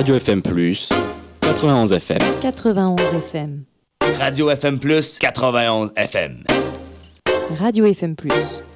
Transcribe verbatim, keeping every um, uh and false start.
Radio F M plus, quatre-vingt-onze F M. quatre-vingt-onze F M. Radio F M plus, quatre-vingt-onze F M. Radio F M plus.